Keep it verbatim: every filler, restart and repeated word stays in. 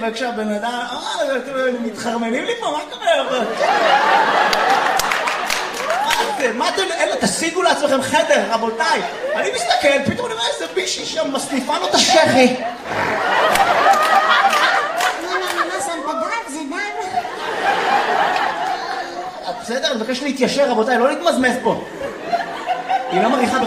וכשהבן אדם, אה, אתם מתחרמנים לי פה, מה קורה? מה אתם, אלה, תשיגו לעצמכם חדר, רבותיי. אני מסתכל, פתאום אני רואה איזה מישהי שם מסניפה לו את השכי. בסדר, אני מבקש להתיישר, רבותיי, לא להתמזמז פה. היא לא מריחה